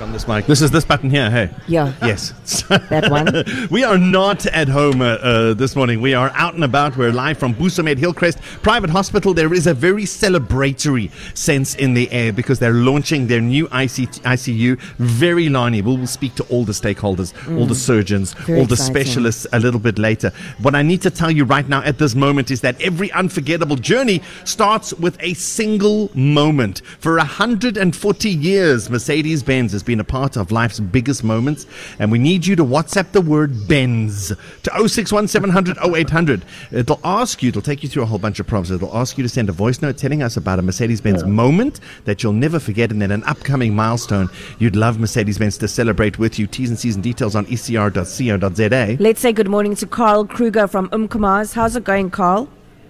On this mic. This is this button here, hey? Yeah. Yes. That one. We are not at home this morning. We are out and about. We're live from Busamed Hillcrest Private Hospital. There is a very celebratory sense in the air because they're launching their new ICU. Very liney. We'll speak to all the stakeholders, all the surgeons, all the specialists a little bit later. What I need to tell you right now at this moment is that every unforgettable journey starts with a single moment. For 140 years, Mercedes-Benz has been a part of life's biggest moments, and we need you to WhatsApp the word Benz to 061 700 0800. It'll take you through a whole bunch of prompts. It'll ask you to send a voice note telling us about a Mercedes-Benz moment that you'll never forget, and then an upcoming milestone you'd love Mercedes-Benz to celebrate with you. T's and C's and details on ecr.co.za. Let's say good morning to Carl Kruger from Umkomaas. How's it going, Carl?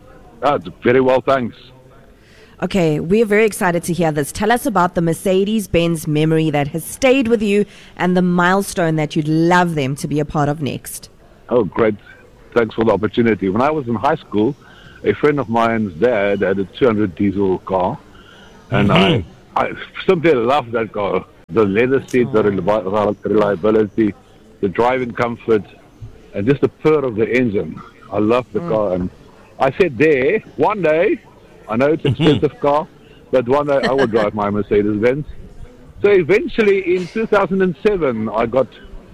Very well, thanks. Okay, we're very excited to hear this. Tell us about the Mercedes-Benz memory that has stayed with you and the milestone that you'd love them to be a part of next. Oh, great. Thanks for the opportunity. When I was in high school, a friend of mine's dad had a 200 diesel car, and I simply loved that car. The leather seat, the reliability, the driving comfort, and just the purr of the engine. I loved the car, and I said one day, I know it's an expensive car, but one day I will drive my Mercedes-Benz. So eventually in 2007, I got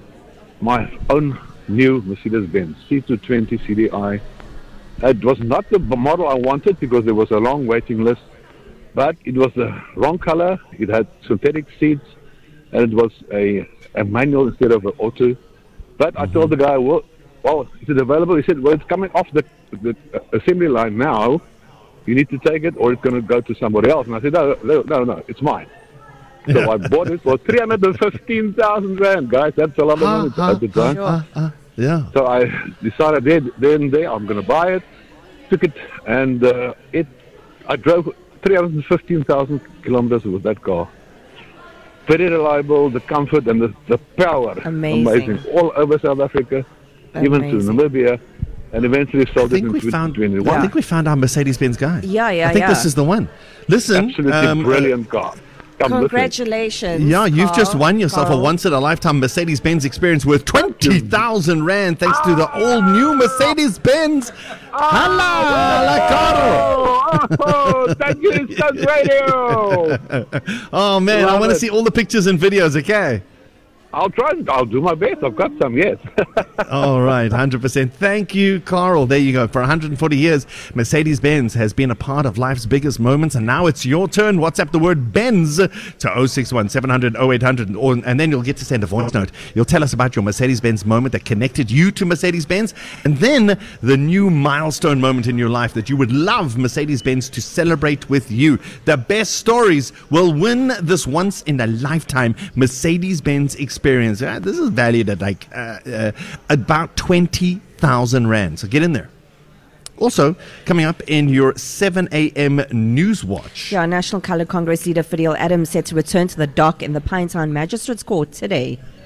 my own new Mercedes-Benz C220 CDI. It was not the model I wanted because there was a long waiting list, but it was the wrong color. It had synthetic seats, and it was a manual instead of an auto. But I told the guy, well, is it available? He said, well, it's coming off the assembly line now. You need to take it or it's going to go to somebody else. And I said, no, it's mine. So I bought it for 315,000 rand, guys. That's a lot of money at the time. Yeah. So I decided then I'm going to buy it, took it, and I drove 315,000 kilometers with that car. Very reliable, the comfort and the power. Amazing. All over South Africa, even to Namibia. And eventually sold it in 2021. I think we found our Mercedes-Benz guy. Yeah. I think this is the one. Listen. Absolutely brilliant car. Congratulations. Yeah, you've just won yourself Carl. a once-in-a-lifetime Mercedes-Benz experience worth 20,000 rand thanks to the all-new Mercedes-Benz. Oh, thank you, Studs Radio. Oh, man, I want to see all the pictures and videos, okay? I'll try. I'll do my best. I've got some, yes. All right, 100%. Thank you, Carl. There you go. For 140 years, Mercedes-Benz has been a part of life's biggest moments, and now it's your turn. WhatsApp the word Benz to 061 700 0800, and then you'll get to send a voice note. You'll tell us about your Mercedes-Benz moment that connected you to Mercedes-Benz, and then the new milestone moment in your life that you would love Mercedes-Benz to celebrate with you. The best stories will win this once-in-a-lifetime Mercedes-Benz experience. This is valued at like about 20,000 rand. So get in there. Also, coming up in your 7 a.m. News Watch. National Colour Congress leader Fidel Adams set to return to the dock in the Pinetown Magistrates Court today.